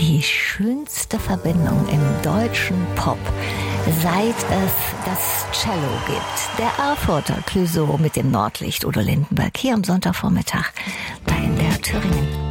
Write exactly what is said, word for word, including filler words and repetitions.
die schönste Verbindung im deutschen Pop, seit es das Cello gibt. Der Erfurter Clouseau mit dem Nordlicht Udo Lindenberg hier am Sonntagvormittag bei N D R Thüringen.